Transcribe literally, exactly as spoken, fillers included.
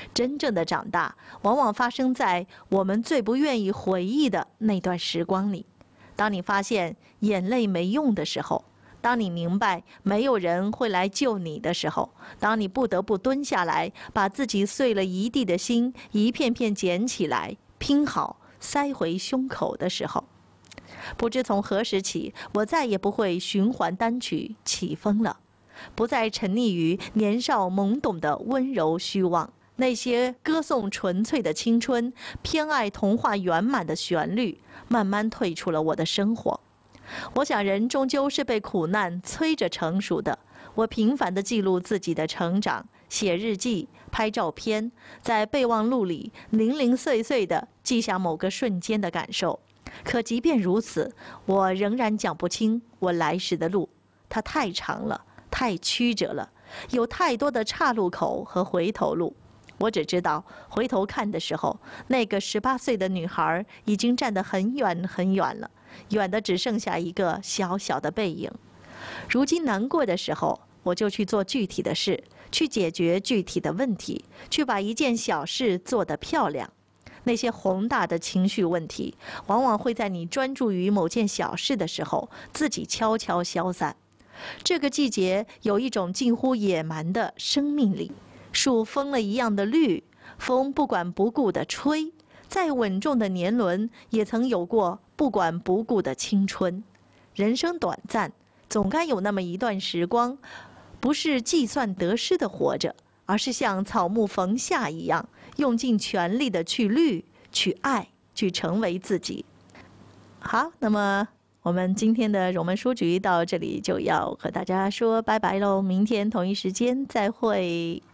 真正的长大，往往发生在我们最不愿意回忆的那段时光里。当你发现眼泪没用的时候，当你明白没有人会来救你的时候，当你不得不蹲下来，把自己碎了一地的心一片片捡起来，拼好塞回胸口的时候，不知从何时起，我再也不会循环单曲起风了，不再沉溺于年少懵懂的温柔虚妄，那些歌颂纯粹的青春、偏爱童话圆满的旋律，慢慢退出了我的生活。我想人终究是被苦难催着成熟的。我频繁地记录自己的成长，写日记，拍照片，在备忘录里零零碎碎地记下某个瞬间的感受。可即便如此，我仍然讲不清我来时的路，它太长了，太曲折了，有太多的岔路口和回头路。我只知道，回头看的时候，那个十八岁的女孩已经站得很远很远了，远的只剩下一个小小的背影。如今难过的时候，我就去做具体的事，去解决具体的问题，去把一件小事做得漂亮。那些宏大的情绪问题，往往会在你专注于某件小事的时候，自己悄悄消散。这个季节有一种近乎野蛮的生命力，树疯了一样的绿，风不管不顾地吹，再稳重的年轮也曾有过不管不顾的青春。人生短暂，总该有那么一段时光，不是计算得失的活着，而是像草木逢夏一样，用尽全力的去绿，去爱，去成为自己。好，那么我们今天的荣门书局到这里就要和大家说拜拜喽，明天同一时间再会。